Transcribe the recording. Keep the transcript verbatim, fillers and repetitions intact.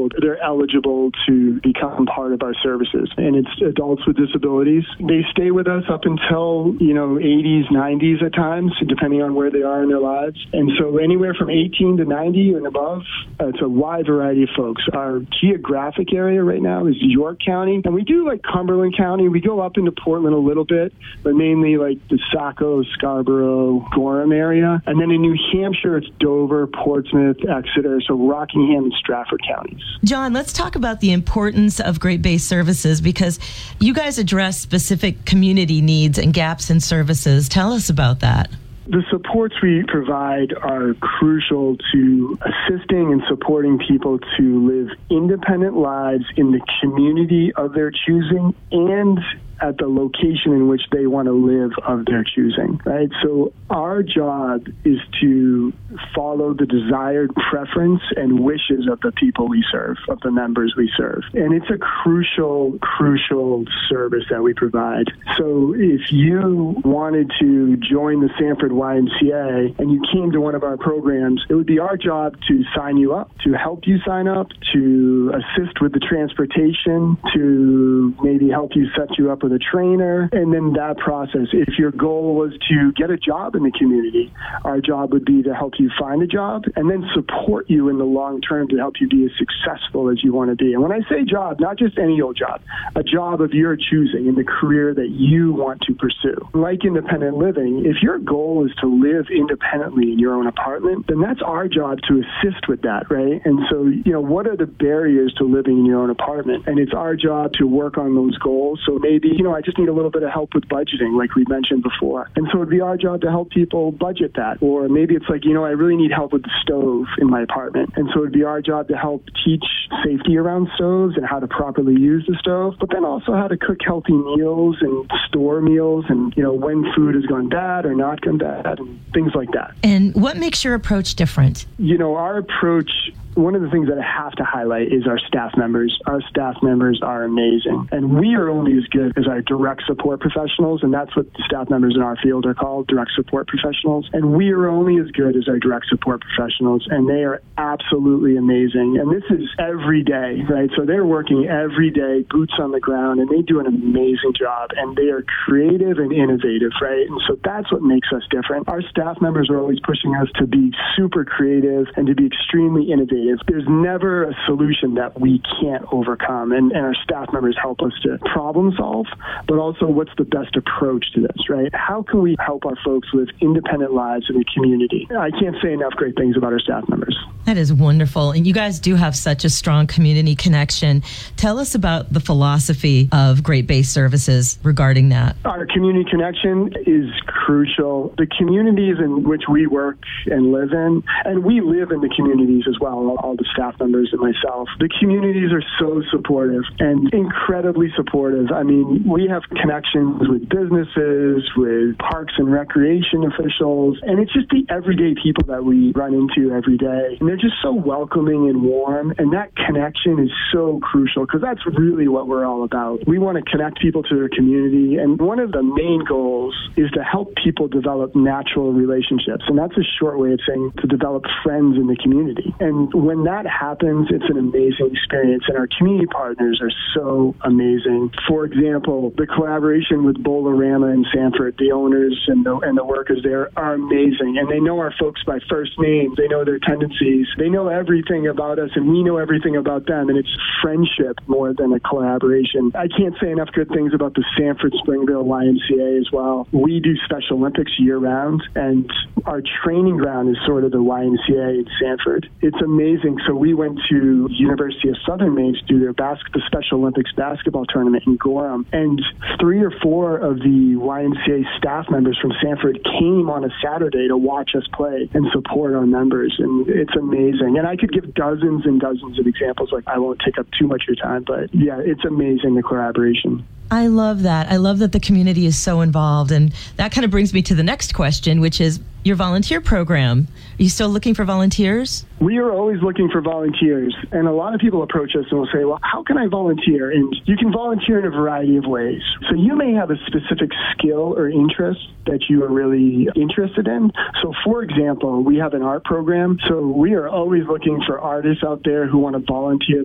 old, they're eligible to become part of our services. And it's adults with disabilities. They stay with us up until, you know, eighties, nineties at times, depending on where they are in their lives. And so anywhere from eighteen to ninety and above, uh, it's a wide variety of folks. Our geographic area right now is York County. And we do like Cumberland County. We go up into Portland a little bit, but mainly like the Saco, Scarborough, Gorham area. And then in New Hampshire, it's Dover, Portsmouth, Exeter, so Rockingham and Stratford counties. John, let's talk about the importance of Great Bay Services, because you guys address specific community needs and gaps in services. Tell us about that. The supports we provide are crucial to assisting and supporting people to live independent lives in the community of their choosing and at the location in which they want to live of their choosing, right? So our job is to follow the desired preference and wishes of the people we serve, of the members we serve. And it's a crucial, crucial service that we provide. So if you wanted to join the Sanford Y M C A and you came to one of our programs, it would be our job to sign you up, to help you sign up, to assist with the transportation, to maybe help you set you up with a trainer, and then that process. If your goal was to get a job in the community, our job would be to help you find a job and then support you in the long term to help you be as successful as you want to be. And when I say job, not just any old job, a job of your choosing in the career that you want to pursue. Like independent living, if your goal is to live independently in your own apartment, then that's our job to assist with that, right? And so, you know, what are the barriers to living in your own apartment? And it's our job to work on those goals. So maybe, you know, I just need a little bit of help with budgeting, like we mentioned before. And so it'd be our job to help people budget that. Or maybe it's like, you know, I really need help with the stove in my apartment. And so it'd be our job to help teach safety around stoves and how to properly use the stove, but then also how to cook healthy meals and store meals and, you know, when food has gone bad or not gone bad and things like that. And what makes your approach different? You know, our approach, one of the things that I have to highlight is our staff members. Our staff members are amazing. And we are only as good as our direct support professionals, and that's what the staff members in our field are called, direct support professionals. And we are only as good as our direct support professionals, and they are absolutely amazing. And this is every day, right? So they're working every day, boots on the ground, and they do an amazing job, and they are creative and innovative, right? And so that's what makes us different. Our staff members are always pushing us to be super creative and to be extremely innovative. There's never a solution that we can't overcome, and, and our staff members help us to problem solve, but also what's the best approach to this, right? How can we help our folks live independent lives in the community? I can't say enough great things about our staff members. That is wonderful. And you guys do have such a strong community connection. Tell us about the philosophy of Great Bay Services regarding that. Our community connection is crucial. The communities in which we work and live in, and we live in the communities as well, all the staff members and myself, the communities are so supportive and incredibly supportive. I mean, we have connections with businesses, with parks and recreation officials, and it's just the everyday people that we run into every day. And they're just so welcoming and warm, and that connection is so crucial because that's really what we're all about. We want to connect people to their community, and one of the main goals is to help people develop natural relationships, and that's a short way of saying to develop friends in the community. And when that happens, it's an amazing experience, and our community partners are so amazing. For example, the collaboration with Bolarama and Sanford, the owners and the, and the workers there are amazing, and they know our folks by first name. They know their tendencies. They know everything about us, and we know everything about them, and it's friendship more than a collaboration. I can't say enough good things about the Sanford Springville Y M C A as well. We do Special Olympics year-round, and our training ground is sort of the Y M C A in Sanford. It's amazing. So we went to University of Southern Maine to do their bas- the Special Olympics basketball tournament in Gorham, and three or four of the Y M C A staff members from Sanford came on a Saturday to watch us play and support our members, and it's amazing. And I could give dozens and dozens of examples. Like, I won't take up too much of your time, but yeah, it's amazing, the collaboration. I love that. I love that the community is so involved. And that kind of brings me to the next question, which is your volunteer program. Are you still looking for volunteers? We are always looking for volunteers. And a lot of people approach us and will say, well, how can I volunteer? And you can volunteer in a variety of ways. So you may have a specific skill or interest that you are really interested in. So for example, we have an art program. So we are always looking for artists out there who want to volunteer